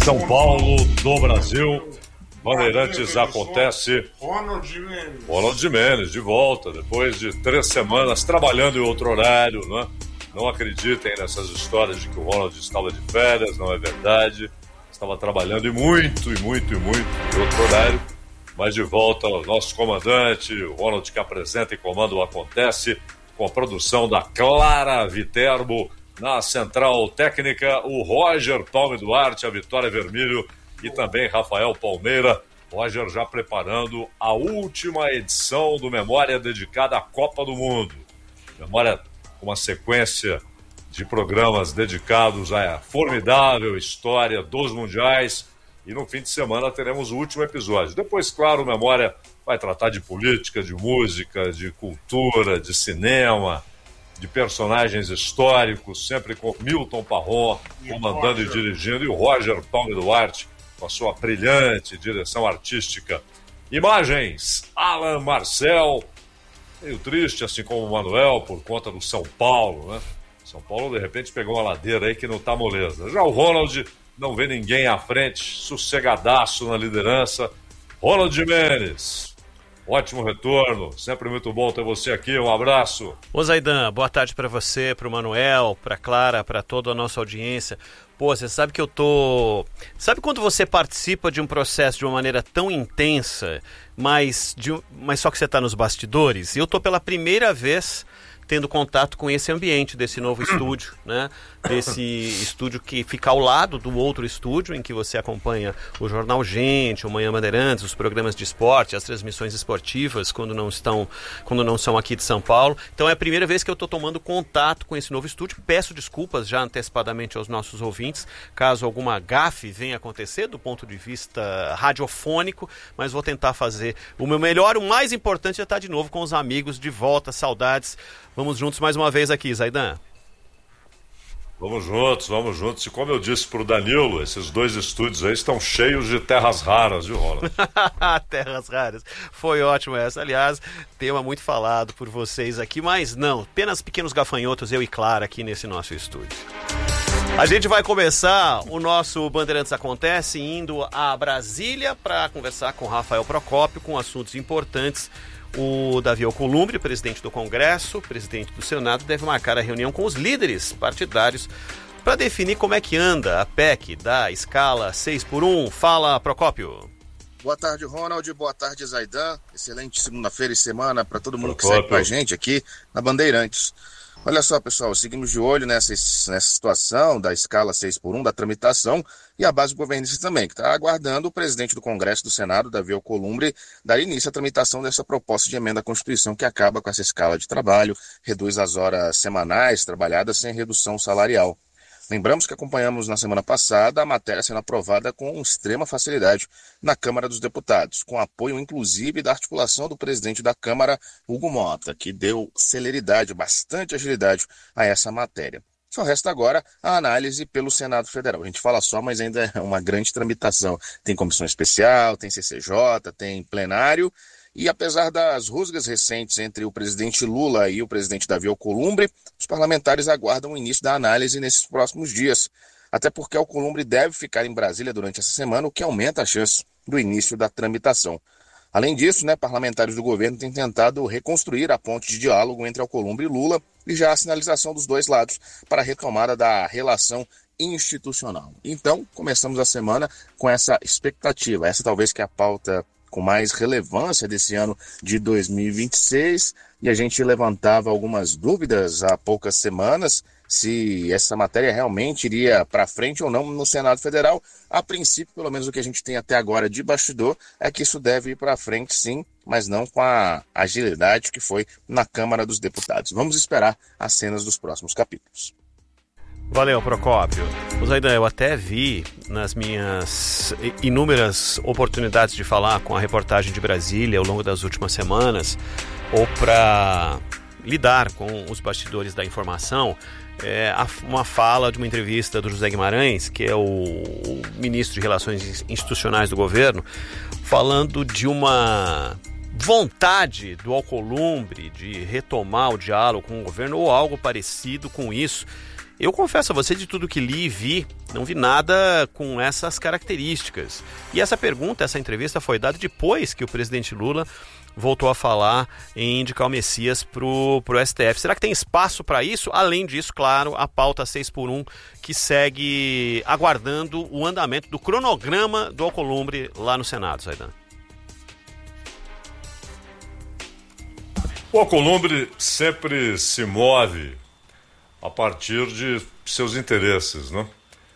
São Paulo, do Brasil. Bandeirantes acontece. Ronald Menes, de volta, depois de 3 semanas trabalhando em outro horário, né? Não acreditem nessas histórias de que o Ronald estava de férias, não é verdade. Estava trabalhando em muito em outro horário. Mas de volta ao nosso comandante, o Ronald, que apresenta e comanda o Acontece, com a produção da Clara Viterbo, na central técnica, o Roger Palme Duarte, a Vitória Vermelho e também Rafael Palmeira. Roger já preparando a última edição do Memória dedicada à Copa do Mundo. Memória com uma sequência de programas dedicados à formidável história dos mundiais. E no fim de semana teremos o último episódio. Depois, claro, Memória vai tratar de política, de música, de cultura, de cinema, de personagens históricos, sempre com Milton Parron comandando e dirigindo, e o Roger Palme Duarte com a sua brilhante direção artística. Imagens, Alan Marcel, meio triste, assim como o Manuel, por conta do São Paulo, né? São Paulo, de repente, pegou uma ladeira aí que não tá moleza. Já o Ronald não vê ninguém à frente, sossegadaço na liderança. Ronald Menes, ótimo retorno, sempre muito bom ter você aqui, um abraço. Ô Zaidan, boa tarde para você, para o Manuel, para Clara, para toda a nossa audiência. Pô, você sabe que eu tô... Sabe quando você participa de um processo de uma maneira tão intensa, mas só que você tá nos bastidores? Eu tô pela primeira vez tendo contato com esse ambiente desse novo estúdio, né? Desse estúdio que fica ao lado do outro estúdio, em que você acompanha o Jornal Gente, o Manhã Bandeirantes, os programas de esporte, as transmissões esportivas, quando não são aqui de São Paulo. Então é a primeira vez que eu estou tomando contato com esse novo estúdio. Peço desculpas já antecipadamente aos nossos ouvintes, caso alguma gafe venha acontecer do ponto de vista radiofônico, mas vou tentar fazer o meu melhor. O mais importante é estar de novo com os amigos de volta, saudades. Vamos juntos mais uma vez aqui, Zaidan. Vamos juntos. E como eu disse pro Danilo, esses 2 estúdios aí estão cheios de terras raras, viu, Ronald? Terras raras. Foi ótimo essa. Aliás, tema muito falado por vocês aqui, mas não, apenas pequenos gafanhotos, eu e Clara aqui nesse nosso estúdio. A gente vai começar o nosso Bandeirantes Acontece indo a Brasília para conversar com Rafael Procópio com assuntos importantes. O Davi Alcolumbre, presidente do Congresso, presidente do Senado, deve marcar a reunião com os líderes partidários para definir como é que anda a PEC da escala 6x1. Fala, Procópio. Boa tarde, Ronald. Boa tarde, Zaidan. Excelente segunda-feira e semana para todo mundo que segue com a gente aqui na Bandeirantes. Olha só, pessoal, seguimos de olho nessa situação da escala 6x1, da tramitação, e a base governista também, que está aguardando o presidente do Congresso do Senado, Davi Alcolumbre, dar início à tramitação dessa proposta de emenda à Constituição que acaba com essa escala de trabalho, reduz as horas semanais trabalhadas sem redução salarial. Lembramos que acompanhamos na semana passada a matéria sendo aprovada com extrema facilidade na Câmara dos Deputados, com apoio inclusive da articulação do presidente da Câmara, Hugo Mota, que deu celeridade, bastante agilidade a essa matéria. Só resta agora a análise pelo Senado Federal. A gente fala só, mas ainda é uma grande tramitação. Tem comissão especial, tem CCJ, tem plenário. E apesar das rusgas recentes entre o presidente Lula e o presidente Davi Alcolumbre, os parlamentares aguardam o início da análise nesses próximos dias. Até porque Alcolumbre deve ficar em Brasília durante essa semana, o que aumenta a chance do início da tramitação. Além disso, parlamentares do governo têm tentado reconstruir a ponte de diálogo entre Alcolumbre e Lula e já a sinalização dos dois lados para a retomada da relação institucional. Então, começamos a semana com essa expectativa. Essa talvez que é a pauta com mais relevância desse ano de 2026, e a gente levantava algumas dúvidas há poucas semanas se essa matéria realmente iria para frente ou não no Senado Federal. A princípio, pelo menos o que a gente tem até agora de bastidor, é que isso deve ir para frente sim, mas não com a agilidade que foi na Câmara dos Deputados. Vamos esperar as cenas dos próximos capítulos. Valeu, Procópio. Zaidan, eu até vi nas minhas inúmeras oportunidades de falar com a reportagem de Brasília ao longo das últimas semanas, ou para lidar com os bastidores da informação, uma fala de uma entrevista do José Guimarães, que é o ministro de Relações Institucionais do governo, falando de uma vontade do Alcolumbre de retomar o diálogo com o governo ou algo parecido com isso. Eu confesso a você, de tudo que li e vi, não vi nada com essas características. E essa pergunta, essa entrevista foi dada depois que o presidente Lula voltou a falar em indicar o Messias pro STF. Será que tem espaço para isso? Além disso, claro, a pauta 6x1 que segue aguardando o andamento do cronograma do Alcolumbre lá no Senado, Zaidan. O Alcolumbre sempre se move a partir de seus interesses, né?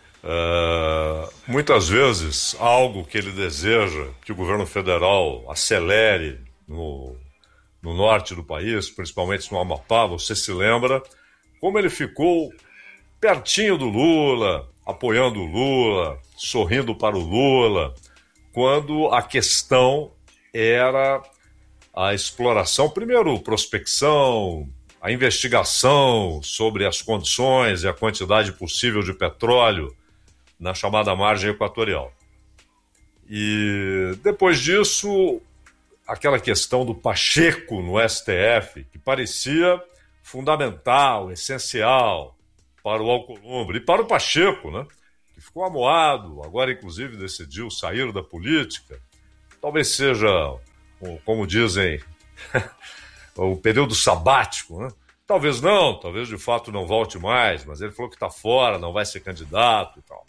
Muitas vezes, algo que ele deseja que o governo federal acelere no norte do país, principalmente no Amapá, você se lembra como ele ficou pertinho do Lula, apoiando o Lula, sorrindo para o Lula, quando a questão era a exploração, primeiro prospecção, a investigação sobre as condições e a quantidade possível de petróleo na chamada margem equatorial. E depois disso, aquela questão do Pacheco no STF, que parecia fundamental, essencial para o Alcolumbre e para o Pacheco, né? Que ficou amuado, agora inclusive decidiu sair da política. Talvez seja, como dizem, o período sabático, né? Talvez não, talvez de fato não volte mais, mas ele falou que está fora, não vai ser candidato e tal.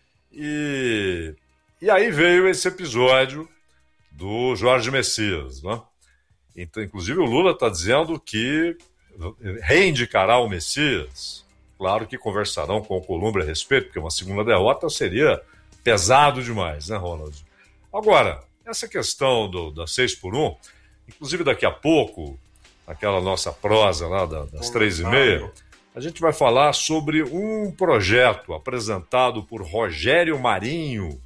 E aí veio esse episódio do Jorge Messias, né? Então, inclusive o Lula está dizendo que reindicará o Messias. Claro que conversarão com o Alcolumbre a respeito, porque uma segunda derrota seria pesado demais, né, Ronald? Agora, essa questão da 6x1, inclusive daqui a pouco, naquela nossa prosa lá das 3h30, a gente vai falar sobre um projeto apresentado por Rogério Marinho,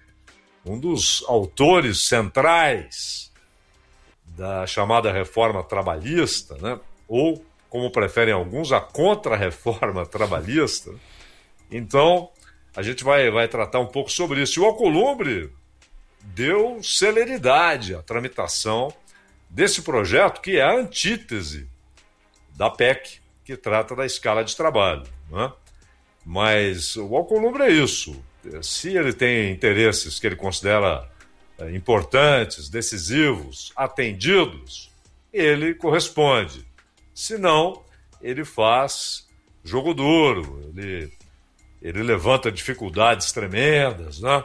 um dos autores centrais da chamada reforma trabalhista, né? Ou, como preferem alguns, a contra-reforma trabalhista. Então, a gente vai tratar um pouco sobre isso. E o Alcolumbre deu celeridade à tramitação desse projeto, que é a antítese da PEC, que trata da escala de trabalho, né? Mas o Alcolumbre é isso. Se ele tem interesses que ele considera importantes, decisivos, atendidos, ele corresponde. Se não, ele faz jogo duro, ele levanta dificuldades tremendas, né?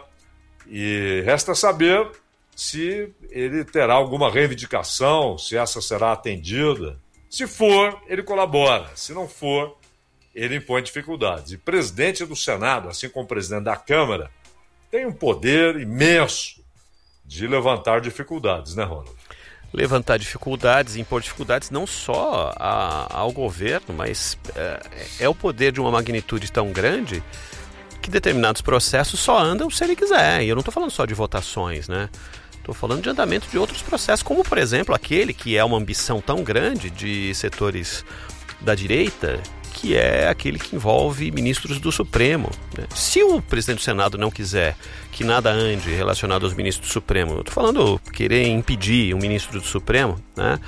E resta saber se ele terá alguma reivindicação, se essa será atendida. Se for, ele colabora. Se não for, ele impõe dificuldades. E presidente do Senado, assim como presidente da Câmara, tem um poder imenso de levantar dificuldades, né, Ronald? Levantar dificuldades, impor dificuldades não só ao governo, mas é o poder de uma magnitude tão grande que determinados processos só andam se ele quiser. E eu não estou falando só de votações, né? Estou falando de andamento de outros processos, como, por exemplo, aquele que é uma ambição tão grande de setores da direita, que é aquele que envolve ministros do Supremo, né? Se o presidente do Senado não quiser que nada ande relacionado aos ministros do Supremo, eu estou falando querer impedir um ministro do Supremo, né?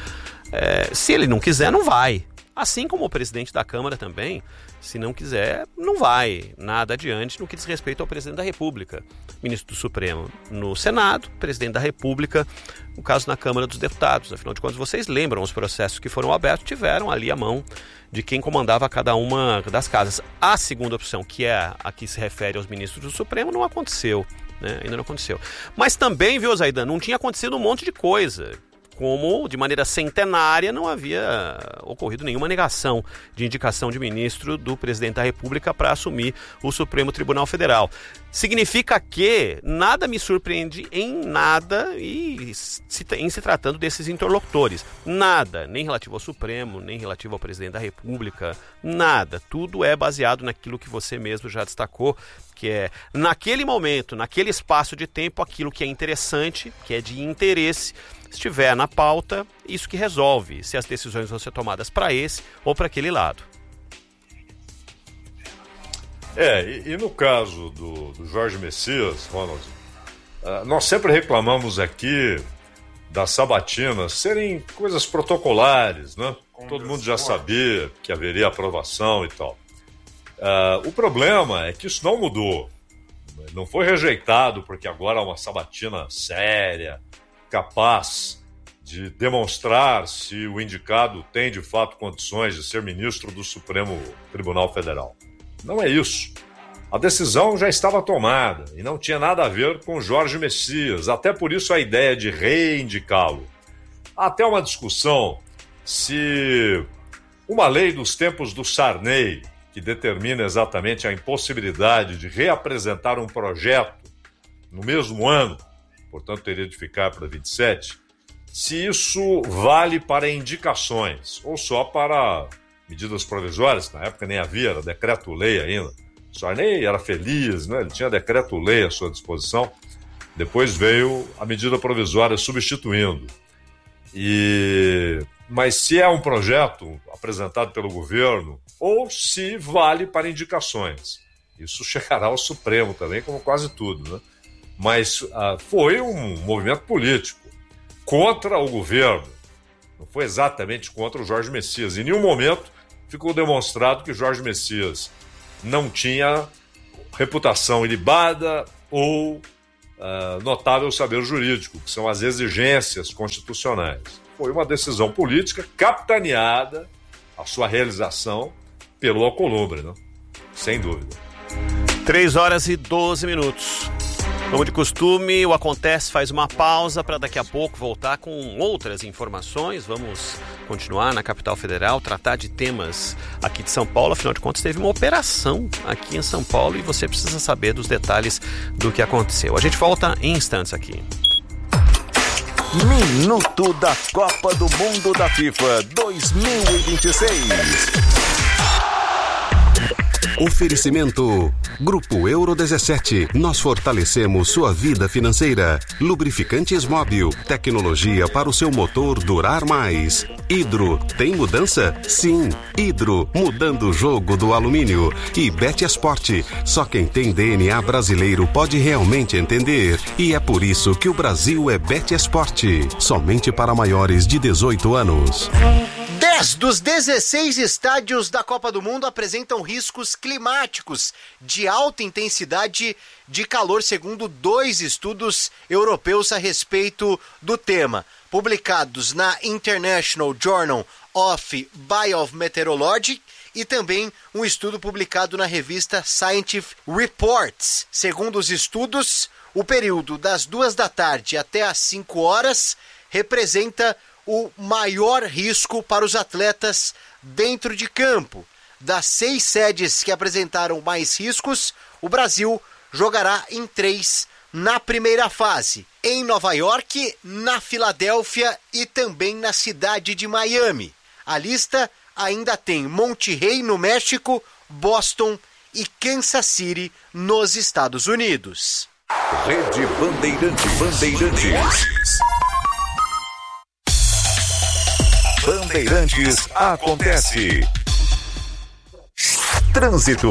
Se ele não quiser, não vai. Assim como o presidente da Câmara também, se não quiser, não vai nada adiante no que diz respeito ao presidente da República. Ministro do Supremo no Senado, presidente da República, no caso na Câmara dos Deputados. Afinal de contas, vocês lembram, os processos que foram abertos tiveram ali a mão de quem comandava cada uma das casas. A segunda opção, que é a que se refere aos ministros do Supremo, não aconteceu, né? Ainda não aconteceu. Mas também, viu, Zaidan, não tinha acontecido um monte de coisa. Como, de maneira centenária, não havia ocorrido nenhuma negação de indicação de ministro do presidente da República para assumir o Supremo Tribunal Federal. Significa que nada me surpreende em nada em se tratando desses interlocutores. Nada, nem relativo ao Supremo, nem relativo ao presidente da República, nada. Tudo é baseado naquilo que você mesmo já destacou, que é, naquele momento, naquele espaço de tempo, aquilo que é interessante, que é de interesse, estiver na pauta, isso que resolve se as decisões vão ser tomadas para esse ou para aquele lado. E no caso do Jorge Messias, Ronald, nós sempre reclamamos aqui das sabatinas serem coisas protocolares, né? Todo mundo já sabia que haveria aprovação e tal. O problema é que isso não mudou. Não foi rejeitado porque agora há uma sabatina séria, capaz de demonstrar se o indicado tem de fato condições de ser ministro do Supremo Tribunal Federal. Não é isso. A decisão já estava tomada e não tinha nada a ver com Jorge Messias, até por isso a ideia de reindicá-lo. Há até uma discussão se uma lei dos tempos do Sarney, que determina exatamente a impossibilidade de reapresentar um projeto no mesmo ano, portanto teria de ficar para 27, se isso vale para indicações ou só para medidas provisórias, na época nem havia, era decreto-lei ainda. O Sarney era feliz, né? Ele tinha decreto-lei à sua disposição, depois veio a medida provisória substituindo. Mas se é um projeto apresentado pelo governo ou se vale para indicações. Isso chegará ao Supremo também, como quase tudo, né? Mas foi um movimento político contra o governo. Não foi exatamente contra o Jorge Messias. Em nenhum momento ficou demonstrado que Jorge Messias não tinha reputação ilibada ou notável saber jurídico, que são as exigências constitucionais. Foi uma decisão política capitaneada, a sua realização, pelo Alcolumbre, né? Sem dúvida. 3h12. Como de costume, o Acontece faz uma pausa para daqui a pouco voltar com outras informações. Vamos continuar na capital federal, tratar de temas aqui de São Paulo. Afinal de contas, teve uma operação aqui em São Paulo e você precisa saber dos detalhes do que aconteceu. A gente volta em instantes aqui. Minuto da Copa do Mundo da FIFA 2026. Oferecimento Grupo Euro 17. Nós fortalecemos sua vida financeira. Lubrificantes Móbil. Tecnologia para o seu motor durar mais. Hidro. Tem mudança? Sim. Hidro. Mudando o jogo do alumínio. E Betesport. Só quem tem DNA brasileiro pode realmente entender. E é por isso que o Brasil é Betesport. Somente para maiores de 18 anos. 10 dos 16 estádios da Copa do Mundo apresentam riscos climáticos de alta intensidade de calor, segundo 2 estudos europeus a respeito do tema, publicados na International Journal of Biometeorology e também um estudo publicado na revista Scientific Reports. Segundo os estudos, o período das 2 da tarde até às 5 horas representa o maior risco para os atletas dentro de campo. Das 6 sedes que apresentaram mais riscos, o Brasil jogará em 3 na primeira fase, em Nova York, na Filadélfia e também na cidade de Miami. A lista ainda tem Monterrey, no México, Boston e Kansas City, nos Estados Unidos. Rede Bandeirantes. Bandeirantes acontece. Trânsito.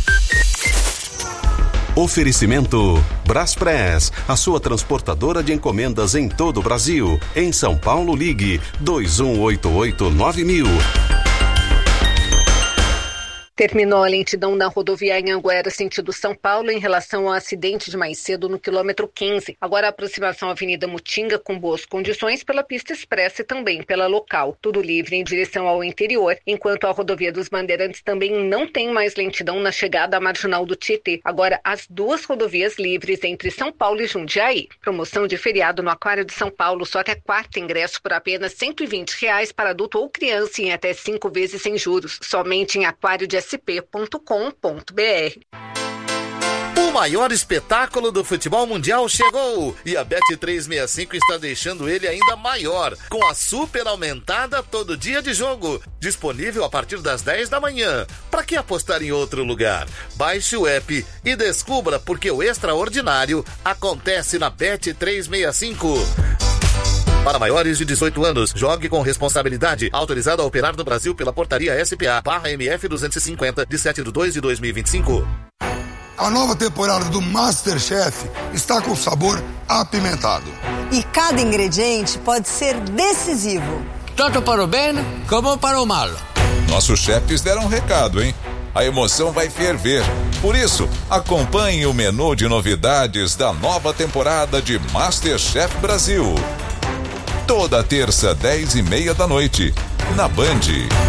Oferecimento Braspress, a sua transportadora de encomendas em todo o Brasil. Em São Paulo, ligue 2188-9000. Terminou a lentidão na rodovia Anhanguera, sentido São Paulo, em relação ao acidente de mais cedo no quilômetro 15. Agora a aproximação à Avenida Mutinga com boas condições pela pista expressa e também pela local. Tudo livre em direção ao interior, enquanto a rodovia dos Bandeirantes também não tem mais lentidão na chegada à Marginal do Tietê. Agora as 2 rodovias livres entre São Paulo e Jundiaí. Promoção de feriado no Aquário de São Paulo, só que é quarto ingresso por apenas R$120 para adulto ou criança em até 5 vezes sem juros. Somente em aquariodesp.com.br. O maior espetáculo do futebol mundial chegou e a Bet365 está deixando ele ainda maior, com a super aumentada todo dia de jogo, disponível a partir das 10 da manhã. Para que apostar em outro lugar? Baixe o app e descubra porque o extraordinário acontece na Bet365. Para maiores de 18 anos, jogue com responsabilidade. Autorizado a operar no Brasil pela portaria SPA/MF 250 de 7/2/2025. A nova temporada do MasterChef está com sabor apimentado. E cada ingrediente pode ser decisivo. Tanto para o bem como para o mal. Nossos chefes deram um recado, hein? a emoção vai ferver. Por isso, acompanhe o menu de novidades da nova temporada de MasterChef Brasil. Toda terça, 10:30 da noite, na Band.